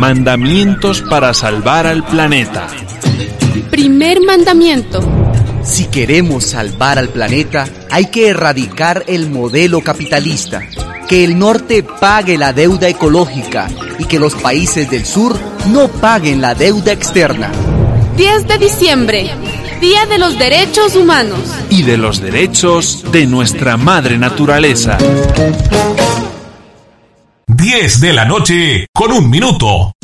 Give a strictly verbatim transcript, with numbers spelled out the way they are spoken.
Mandamientos para salvar al planeta. Primer mandamiento. Si queremos salvar al planeta, hay que erradicar el modelo capitalista, que el norte pague la deuda ecológica y que los países del sur no paguen la deuda externa. diez de diciembre, Día de los Derechos Humanos. Y de los derechos de nuestra madre naturaleza. diez de la noche con un minuto.